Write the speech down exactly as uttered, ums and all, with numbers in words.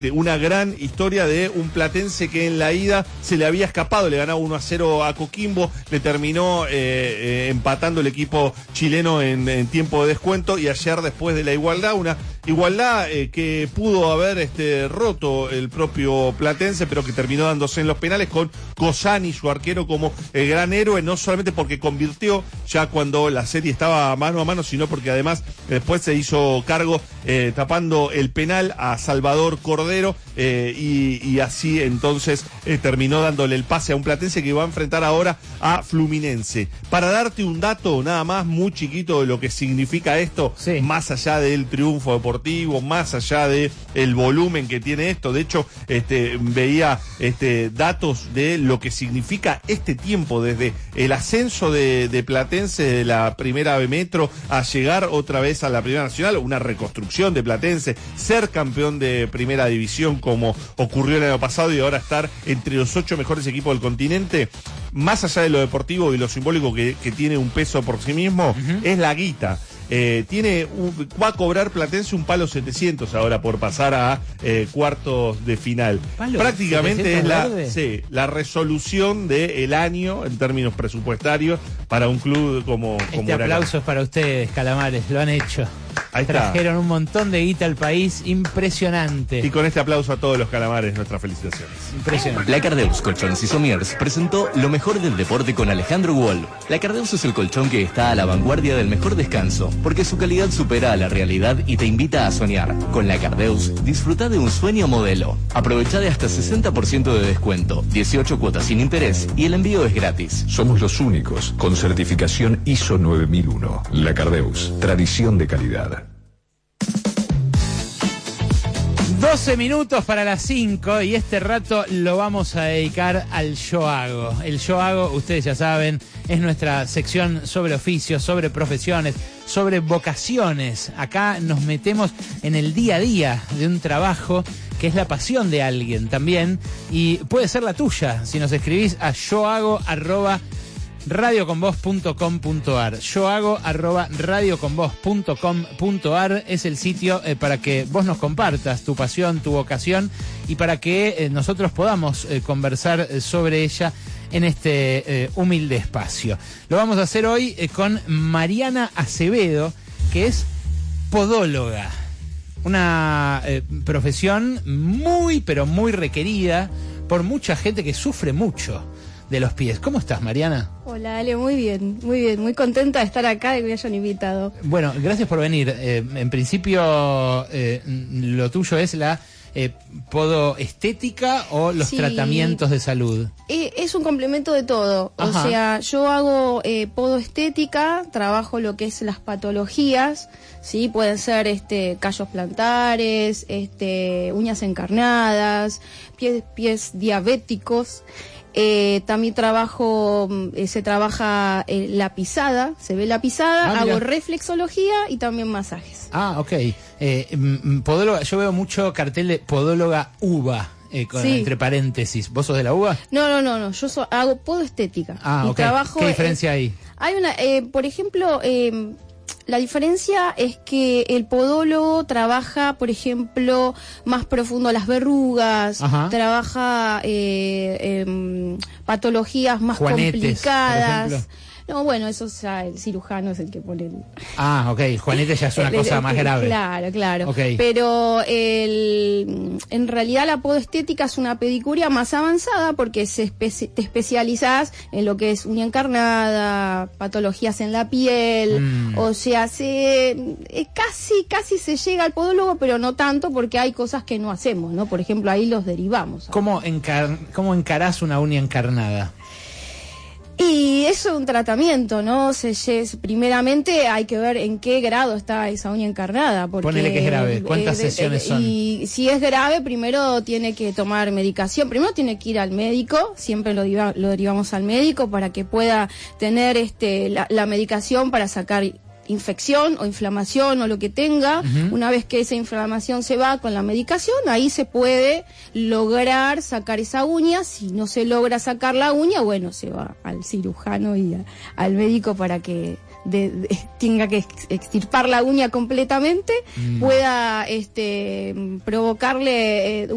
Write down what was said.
Una gran historia de un platense que en la ida se le había escapado, le ganaba uno a cero a Coquimbo, le terminó eh, eh, empatando el equipo chileno en, en tiempo de descuento, y ayer, después de la igualdad, una igualdad eh, que pudo haber este, roto el propio platense, pero que terminó dándose en los penales con Cosani, su arquero, como el gran héroe, no solamente porque convirtió ya cuando la serie estaba mano a mano, sino porque además después se hizo cargo eh, tapando el penal a Salvador Cordero. Eh, y, y así entonces eh, terminó dándole el pase a un platense que va a enfrentar ahora a Fluminense. Para darte un dato nada más muy chiquito de lo que significa esto, sí, más allá del triunfo deportivo, más allá de el volumen que tiene esto, de hecho este, veía este, datos de lo que significa este tiempo desde el ascenso de, de Platense de la primera B Metro a llegar otra vez a la Primera Nacional, una reconstrucción de Platense, ser campeón de Primera División como ocurrió el año pasado y ahora estar entre los ocho mejores equipos del continente. Más allá de lo deportivo y lo simbólico que, que tiene un peso por sí mismo, uh-huh, es la guita. Eh, tiene un, va a cobrar Platense un palo setecientos ahora por pasar a eh, cuartos de final. ¿Palo? Prácticamente es la, sí, la resolución del año en términos presupuestarios para un club como, como Este aplauso Huracán. Es para ustedes, Calamares, lo han hecho. Ahí está. Trajeron un montón de guita al país, impresionante. Y con este aplauso a todos los Calamares, nuestras felicitaciones. Impresionante. La Cardeus Colchones y Somiers presentó lo mejor del deporte con Alejandro Wall. La Cardeus es el colchón que está a la vanguardia del mejor descanso, porque su calidad supera a la realidad y te invita a soñar. Con la Cardeus, disfruta de un sueño modelo. Aprovecha de hasta sesenta por ciento de descuento, dieciocho cuotas sin interés y el envío es gratis. Somos los únicos con certificación I S O nueve mil uno. La Cardeus, tradición de calidad. doce minutos para las cinco y este rato lo vamos a dedicar al Yo Hago. El Yo Hago, ustedes ya saben, es nuestra sección sobre oficios, sobre profesiones, sobre vocaciones. Acá nos metemos en el día a día de un trabajo que es la pasión de alguien también y puede ser la tuya si nos escribís a yohago arroba radioconvoz punto com punto ar. Yo hago arroba radioconvoz punto com punto ar es el sitio eh, para que vos nos compartas tu pasión, tu vocación y para que eh, nosotros podamos eh, conversar eh, sobre ella en este eh, humilde espacio. Lo vamos a hacer hoy eh, con Mariana Acevedo, que es podóloga. Una eh, profesión muy, pero muy requerida por mucha gente que sufre mucho de los pies. ¿Cómo estás, Mariana? Hola, Ale, muy bien, muy bien, muy contenta de estar acá y que me hayan invitado. Bueno, gracias por venir. Eh, en principio, eh, lo tuyo es la eh, podoestética o los sí, tratamientos de salud. Eh, es un complemento de todo. Ajá. O sea, yo hago eh, podoestética, trabajo lo que es las patologías, sí, pueden ser este callos plantares, este uñas encarnadas, pies, pies diabéticos. Eh, también trabajo, eh, se trabaja eh, la pisada, se ve la pisada, ah, hago reflexología y también masajes. Ah, ok. Eh, podóloga, yo veo mucho cartel de podóloga uva, eh, con, sí, entre paréntesis. ¿Vos sos de la uva? No, no, no, no. Yo so, hago podoestética. Ah, y ok. Trabajo, ¿Qué diferencia eh, hay? Hay una, eh, por ejemplo, eh, la diferencia es que el podólogo trabaja, por ejemplo, más profundo las verrugas, ajá, trabaja eh, eh, patologías más Juanetes, complicadas. No, bueno, eso ya el cirujano es el que pone el... Ah, ok, Juanete ya es una cosa el, más grave. Claro, claro. Okay. Pero el, en realidad la podoestética es una pedicuría más avanzada porque se especi te especializás en lo que es uña encarnada, patologías en la piel, mm. o sea, se eh, casi, casi se llega al podólogo, pero no tanto porque hay cosas que no hacemos, ¿no? Por ejemplo, ahí los derivamos. ¿Cómo, encar ¿Cómo encarás una uña encarnada? Y eso es un tratamiento, ¿no? Se, se, primeramente hay que ver en qué grado está esa uña encarnada. Porque, ponele que es grave. ¿Cuántas eh, sesiones eh, son? Y si es grave, primero tiene que tomar medicación. Primero tiene que ir al médico. Siempre lo, diva, lo derivamos al médico para que pueda tener este la, la medicación para sacar infección o inflamación o lo que tenga. Uh-huh. Una vez que esa inflamación se va con la medicación, ahí se puede lograr sacar esa uña. Si no se logra sacar la uña, bueno, se va al cirujano y a, al médico para que de, de, tenga que extirpar la uña completamente, mm. pueda este provocarle eh,